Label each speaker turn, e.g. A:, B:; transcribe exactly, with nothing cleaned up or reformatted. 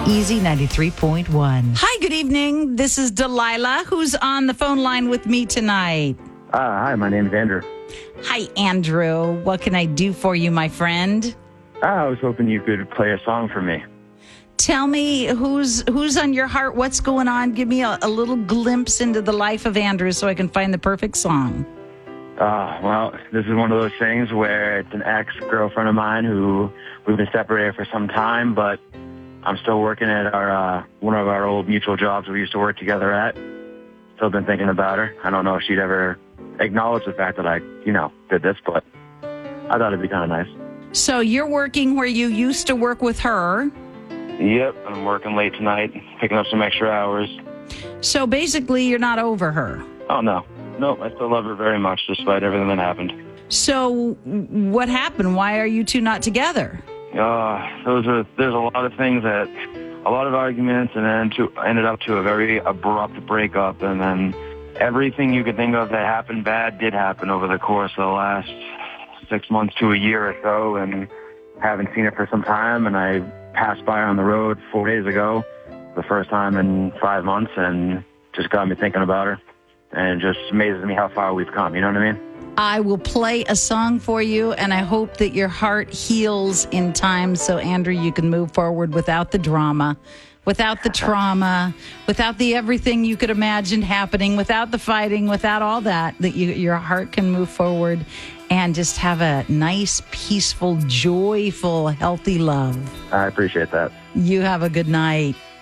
A: Easy ninety-three point one. Hi, good evening. This is Delilah, who's on the phone line with me tonight.
B: Uh, hi, my name's Andrew.
A: Hi, Andrew. What can I do for you, my friend?
B: Uh, I was hoping you could play a song for me.
A: Tell me who's who's on your heart, what's going on. Give me a, a little glimpse into the life of Andrew so I can find the perfect song.
B: Uh, well, this is one of those things where it's an ex-girlfriend of mine who we've been separated for some time, but I'm still working at our uh, one of our old mutual jobs we used to work together at. Still been thinking about her. I don't know if she'd ever acknowledge the fact that I, you know, did this, but I thought it'd be kind of nice.
A: So you're working where you used to work with her.
B: Yep, I'm working late tonight, picking up some extra hours.
A: So basically you're not over her.
B: Oh, no. No, I still love her very much, despite everything that happened.
A: So what happened? Why are you two not together?
B: Uh, those are, there's a lot of things that, a lot of arguments, and then to, ended up to a very abrupt breakup, and then everything you could think of that happened bad did happen over the course of the last six months to a year or so, and haven't seen it for some time, and I passed by her on the road four days ago, the first time in five months, and just got me thinking about her. And it just amazes me how far we've come, you know what I mean?
A: I will play a song for you, and I hope that your heart heals in time so, Andrew, you can move forward without the drama, without the trauma, without the everything you could imagine happening, without the fighting, without all that, that you, your heart can move forward and just have a nice, peaceful, joyful, healthy love.
B: I appreciate that.
A: You have a good night.